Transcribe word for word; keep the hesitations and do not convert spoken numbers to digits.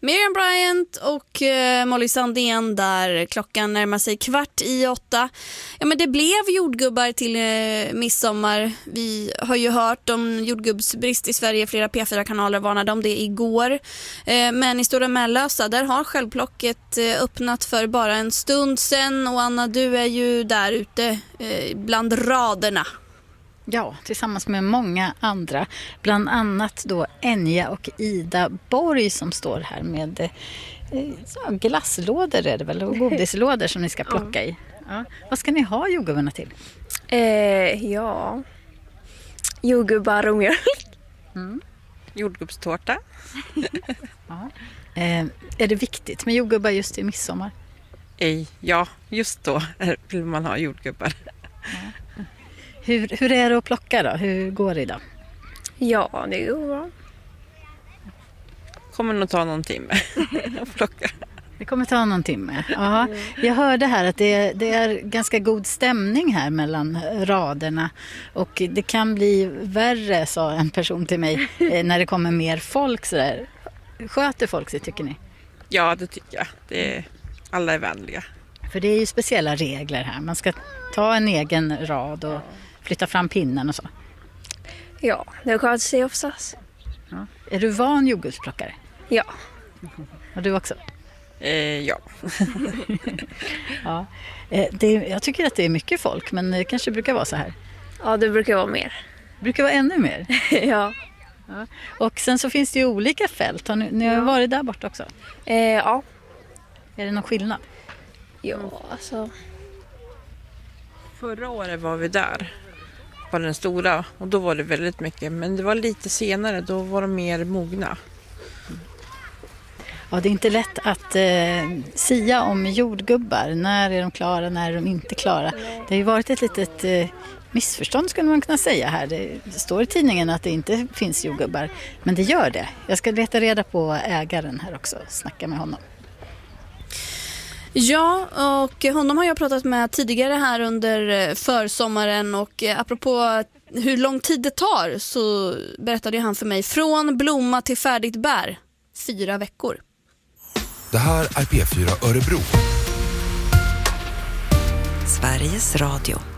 Miriam Bryant och eh, Molly Sandén där klockan närmar sig kvart i åtta. Ja, men det blev jordgubbar till eh, midsommar. Vi har ju hört om jordgubbsbrist i Sverige. Flera P fyra-kanaler varnade om det igår. Eh, men i Stora Mellösa där har självplocket eh, öppnat för bara en stund sedan. Och Anna, du är ju där ute eh, bland raderna. Ja, tillsammans med många andra. Bland annat då Enja och Ida Borg som står här med eh, glasslådor är det väl, och godislådor som ni ska plocka i. Ja. Vad ska ni ha jordgubbarna till? Eh, ja, jordgubbar och mjölk. Mm. Jordgubbstårta. Ja. Eh, är det viktigt med jordgubbar just i midsommar? Eh, ja, just då vill man ha jordgubbar. Ja. Hur, hur är det att plocka då? Hur går det idag? Ja, det går bra. Kommer nog ta någon timme att plocka. Det kommer ta någon timme. Ja, jag hörde här att det, det är ganska god stämning här mellan raderna. Och det kan bli värre, sa en person till mig, när det kommer mer folk. Så där. Sköter folk sig, tycker ni? Ja, det tycker jag. Det är, alla är vänliga. För det är ju speciella regler här. Man ska ta en egen rad och flytta fram pinnen och så. Ja, det sköter sig oftast. Ja. Är du van jordgubbsplockare? Ja. Och du också? Eh, ja. Ja. Det, jag tycker att det är mycket folk, men det kanske brukar vara så här. Ja, det brukar vara mer. Det brukar vara ännu mer? Ja. Ja. Och sen så finns det ju olika fält. Har ni, ni har ja. varit där borta också? Eh, ja. Är det någon skillnad? Ja, alltså... Förra året var vi där på den stora och då var det väldigt mycket. Men det var lite senare, då var de mer mogna. Ja, det är inte lätt att eh, sia om jordgubbar. När är de klara, när är de inte klara? Det har ju varit ett litet eh, missförstånd skulle man kunna säga här. Det står i tidningen att det inte finns jordgubbar, men det gör det. Jag ska leta reda på ägaren här också och snacka med honom. Ja, och honom har jag pratat med tidigare här under försommaren och apropå hur lång tid det tar så berättade han för mig från blomma till färdigt bär, fyra veckor. Det här är P fyra Örebro. Sveriges Radio.